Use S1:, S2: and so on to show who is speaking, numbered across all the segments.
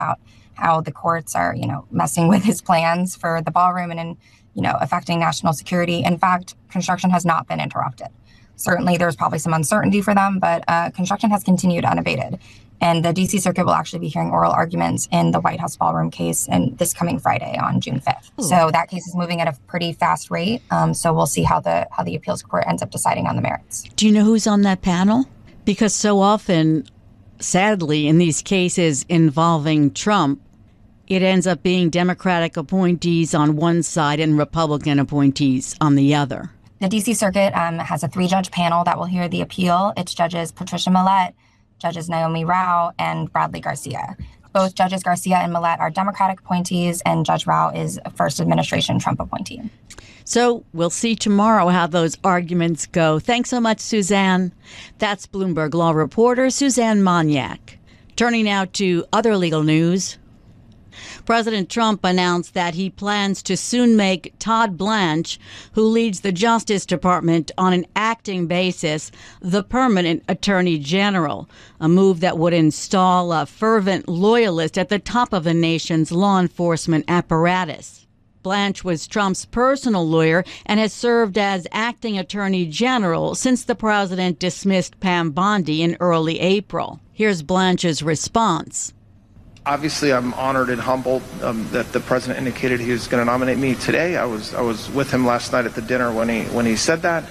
S1: about how the courts are, messing with his plans for the ballroom and, affecting national security. In fact, construction has not been interrupted. Certainly, there's probably some uncertainty for them, but construction has continued unabated. And the D.C. Circuit will actually be hearing oral arguments in the White House ballroom case this coming Friday on June 5th. Ooh. So that case is moving at a pretty fast rate. So we'll see how the appeals court ends up deciding on the merits.
S2: Do you know who's on that panel? Because so often, sadly, in these cases involving Trump, it ends up being Democratic appointees on one side and Republican appointees on the other.
S1: The D.C. Circuit has a 3-judge panel that will hear the appeal. It's Judges Patricia Millett, Judges Naomi Rao, and Bradley Garcia. Both Judges Garcia and Millett are Democratic appointees, and Judge Rao is a first administration Trump appointee.
S2: So we'll see tomorrow how those arguments go. Thanks so much, Suzanne. That's Bloomberg Law reporter Suzanne Moniak. Turning now to other legal news. President Trump announced that he plans to soon make Todd Blanche, who leads the Justice Department on an acting basis, the permanent Attorney General, a move that would install a fervent loyalist at the top of the nation's law enforcement apparatus. Blanche was Trump's personal lawyer and has served as acting Attorney General since the president dismissed Pam Bondi in early April. Here's Blanche's response.
S3: Obviously, I'm honored and humbled that the president indicated he was going to nominate me today. I was with him last night at the dinner when he said that.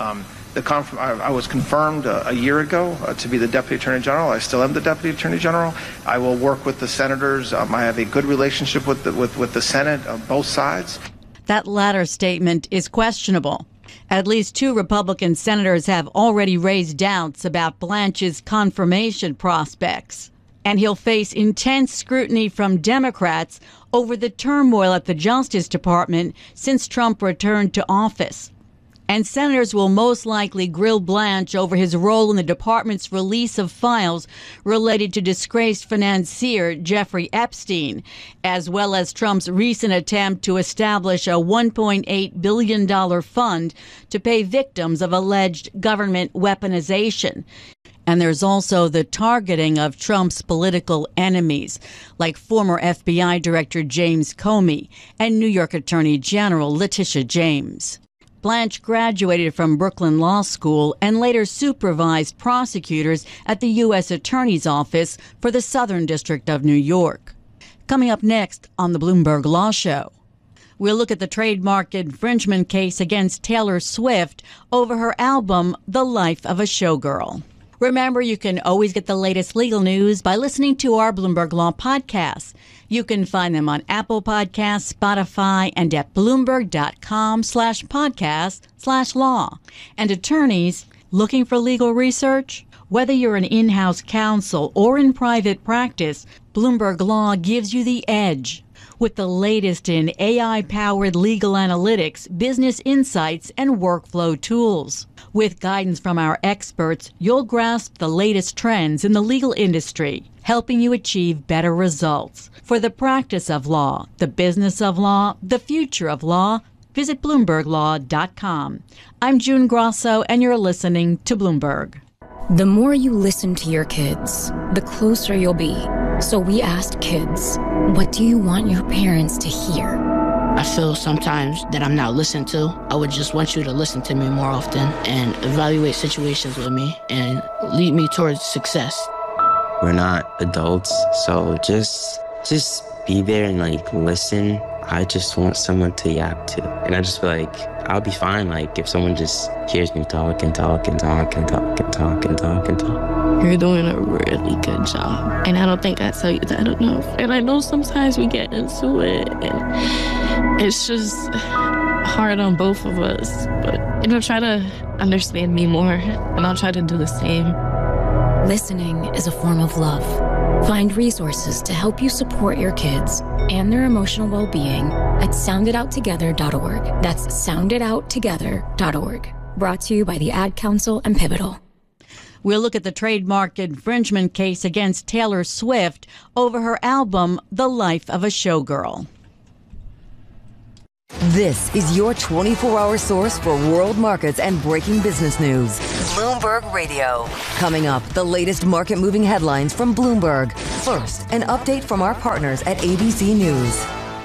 S3: I was confirmed a year ago to be the Deputy Attorney General. I still am the Deputy Attorney General. I will work with the senators. I have a good relationship with the Senate, both sides.
S2: That latter statement is questionable. At least 2 Republican senators have already raised doubts about Blanche's confirmation prospects. And he'll face intense scrutiny from Democrats over the turmoil at the Justice Department since Trump returned to office. And senators will most likely grill Blanche over his role in the department's release of files related to disgraced financier Jeffrey Epstein, as well as Trump's recent attempt to establish a $1.8 billion fund to pay victims of alleged government weaponization. And there's also the targeting of Trump's political enemies, like former FBI Director James Comey and New York Attorney General Letitia James. Blanche graduated from Brooklyn Law School and later supervised prosecutors at the U.S. Attorney's Office for the Southern District of New York. Coming up next on the Bloomberg Law Show, we'll look at the trademark infringement case against Taylor Swift over her album, The Life of a Showgirl. Remember, you can always get the latest legal news by listening to our Bloomberg Law podcasts. You can find them on Apple Podcasts, Spotify, and at Bloomberg.com/podcast/law. And attorneys looking for legal research? Whether you're an in-house counsel or in private practice, Bloomberg Law gives you the edge. With the latest in AI-powered legal analytics, business insights, and workflow tools. With guidance from our experts, you'll grasp the latest trends in the legal industry, helping you achieve better results. For the practice of law, the business of law, the future of law, visit BloombergLaw.com. I'm June Grosso, and you're listening to Bloomberg.
S4: The more you listen to your kids, the closer you'll be. So we asked kids, what do you want your parents to hear?
S5: I feel sometimes that I'm not listened to. I would just want you to listen to me more often and evaluate situations with me and lead me towards success.
S6: We're not adults, so just be there and listen. I just want someone to yap to. And I just feel like I'll be fine if someone just hears me talk and talk and talk and talk and talk and talk and talk.
S7: You're doing a really good job. And I don't think I tell you that enough. And I know sometimes we get into it and it's just hard on both of us. But try to understand me more and I'll try to do the same.
S4: Listening is a form of love. Find resources to help you support your kids and their emotional well-being at sounditouttogether.org. That's sounditouttogether.org. Brought to you by the Ad Council and Pivotal.
S2: We'll look at the trademark infringement case against Taylor Swift over her album, The Life of a Showgirl.
S8: This is your 24-hour source for world markets and breaking business news. Bloomberg Radio. Coming up, the latest market-moving headlines from Bloomberg. First, an update from our partners at ABC News.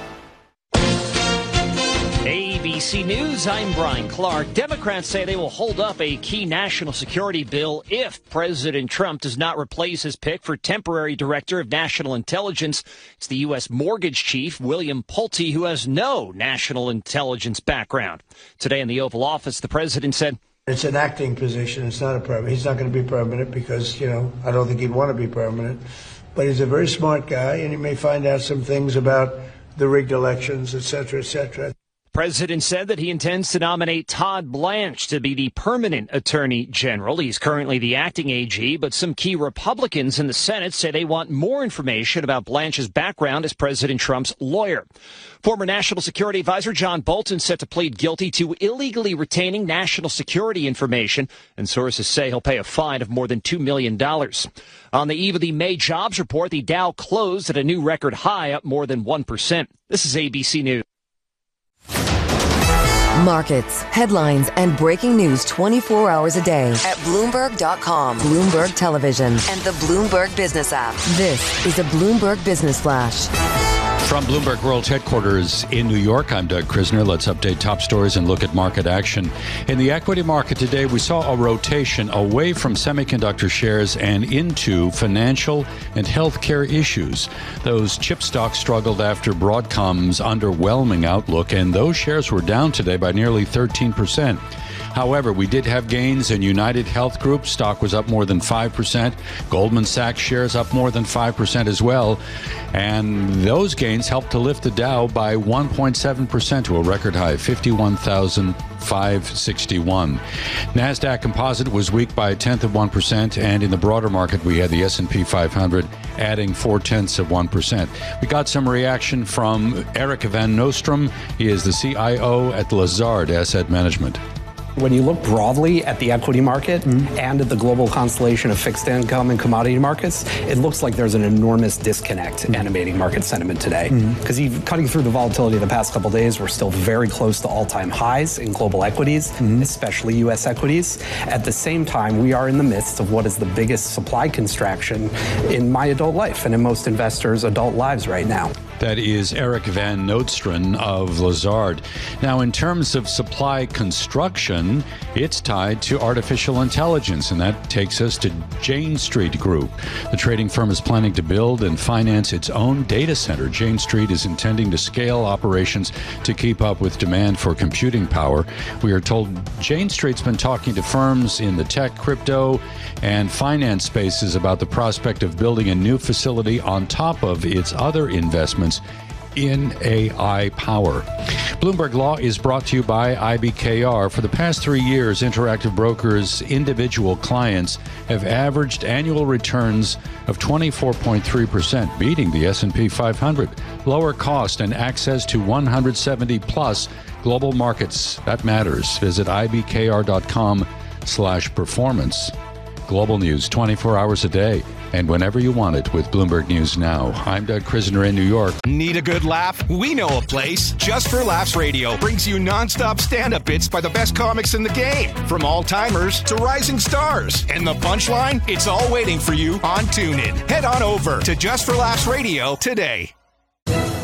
S9: ABC News, I'm Brian Clark. Democrats say they will hold up a key national security bill if President Trump does not replace his pick for temporary director of national intelligence. It's the U.S. mortgage chief, William Pulte, who has no national intelligence background. Today in the Oval Office, the president said,
S10: "It's an acting position. It's not a permanent. He's not going to be permanent because, I don't think he'd want to be permanent. But he's a very smart guy, and he may find out some things about the rigged elections, et cetera, et cetera."
S9: The president said that he intends to nominate Todd Blanche to be the permanent attorney general. He's currently the acting AG, but some key Republicans in the Senate say they want more information about Blanche's background as President Trump's lawyer. Former National Security Advisor John Bolton set to plead guilty to illegally retaining national security information, and sources say he'll pay a fine of more than $2 million. On the eve of the May jobs report, the Dow closed at a new record high, up more than 1%. This is ABC News.
S8: Markets, headlines, and breaking news 24 hours a day at Bloomberg.com, Bloomberg Television, and the Bloomberg Business app. This is a Bloomberg Business Flash.
S11: From Bloomberg World Headquarters in New York, I'm Doug Krisner. Let's update top stories and look at market action. In the equity market today, we saw a rotation away from semiconductor shares and into financial and healthcare issues. Those chip stocks struggled after Broadcom's underwhelming outlook, and those shares were down today by nearly 13%. However, we did have gains in United Health Group. Stock was up more than 5%. Goldman Sachs shares up more than 5% as well. And those gains helped to lift the Dow by 1.7% to a record high of 51,561. NASDAQ Composite was weak by 0.1%. And in the broader market, we had the S&P 500 adding 0.4%. We got some reaction from Eric Van Nostrum. He is the CIO at Lazard Asset Management.
S12: When you look broadly at the equity market and at the global constellation of fixed income and commodity markets, it looks like there's an enormous disconnect animating market sentiment today. Because even cutting through the volatility of the past couple of days, we're still very close to all-time highs in global equities, especially U.S. equities. At the same time, we are in the midst of what is the biggest supply contraction in my adult life and in most investors' adult lives right now.
S11: That is Eric Van Nostrand of Lazard. Now, in terms of supply construction, it's tied to artificial intelligence, and that takes us to Jane Street Group. The trading firm is planning to build and finance its own data center. Jane Street is intending to scale operations to keep up with demand for computing power. We are told Jane Street's been talking to firms in the tech, crypto, and finance spaces about the prospect of building a new facility on top of its other investments in AI power. Bloomberg Law is brought to you by IBKR. For the past 3 years, Interactive Brokers' individual clients have averaged annual returns of 24.3%, beating the S&P 500. Lower cost and access to 170-plus global markets. That matters. Visit ibkr.com/performance. Global news 24 hours a day and whenever you want it with Bloomberg News Now. I'm Doug Krisner in New York.
S13: Need a good laugh? We know a place. Just for Laughs Radio brings you nonstop stand-up bits by the best comics in the game, from all-timers to rising stars. And the punchline? It's all waiting for you on TuneIn. Head on over to Just for Laughs Radio today.